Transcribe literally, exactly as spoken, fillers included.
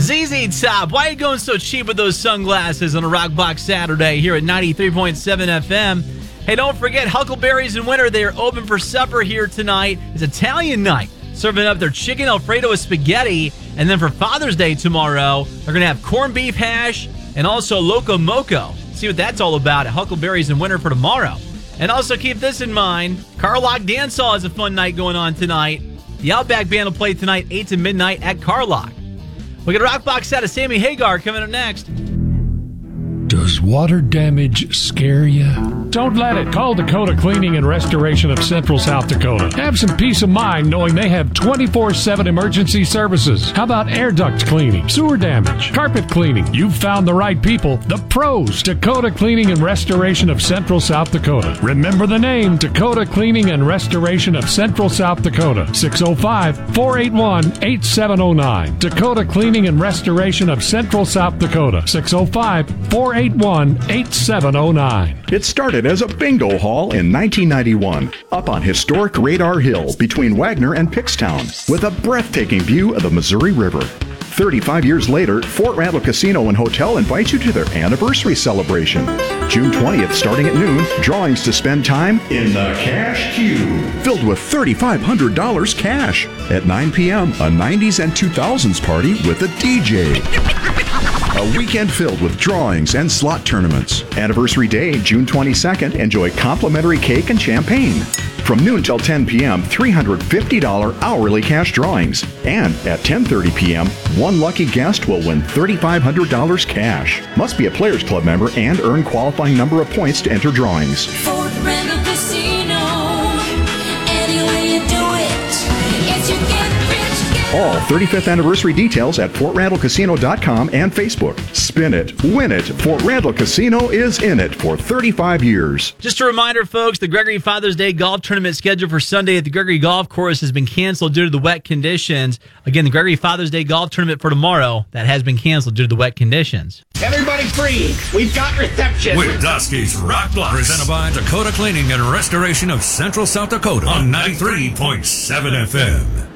Z Z Top, why are you going so cheap with those sunglasses on a Rock Box Saturday here at ninety-three point seven F M? Hey, don't forget, Huckleberries in Winter, they are open for supper here tonight. It's Italian night, serving up their chicken Alfredo with spaghetti. And then for Father's Day tomorrow, they're going to have corned beef hash and also Loco Moco. See what that's all about at Huckleberries in Winter for tomorrow. And also keep this in mind, Carlock Dance Hall has a fun night going on tonight. The Outback Band will play tonight, eight to midnight at Carlock. We got a Rock Box set of Sammy Hagar coming up next. Does water damage scare you? Don't let it. Call Dakota Cleaning and Restoration of Central South Dakota. Have some peace of mind knowing they have twenty-four seven emergency services. How about air duct cleaning, sewer damage, carpet cleaning? You've found the right people, the pros. Dakota Cleaning and Restoration of Central South Dakota. Remember the name, Dakota Cleaning and Restoration of Central South Dakota. six oh five, four eight one, eight seven oh nine. Dakota Cleaning and Restoration of Central South Dakota. six oh five, four eight one, eight seven oh nine. It started as a bingo hall in nineteen ninety-one, up on historic Radar Hill between Wagner and Pickstown, with a breathtaking view of the Missouri River. thirty-five years later, Fort Randall Casino and Hotel invites you to their anniversary celebration. June twentieth, starting at noon, drawings to spend time in the Cash Cube, filled with three thousand five hundred dollars cash. At nine p.m., a nineties and two thousands party with a D J. A weekend filled with drawings and slot tournaments. Anniversary Day, June twenty-second, enjoy complimentary cake and champagne. From noon till ten p.m., three hundred fifty dollars hourly cash drawings. And at ten thirty p.m., one lucky guest will win three thousand five hundred dollars cash. Must be a Players Club member and earn qualifying number of points to enter drawings. Fort Randall Casino. Any way you do it, if you get rich, get All thirty-fifth anniversary details at fort randall casino dot com and Facebook. Spin it, win it. Fort Randall Casino is in it for thirty-five years. Just a reminder, folks, the Gregory Father's Day Golf Tournament scheduled for Sunday at the Gregory Golf Course has been canceled due to the wet conditions. Again, the Gregory Father's Day Golf Tournament for tomorrow, that has been canceled due to the wet conditions. Everybody free. We've got reception. With Dusky's Rock Block, presented by Dakota Cleaning and Restoration of Central South Dakota on ninety-three point seven F M.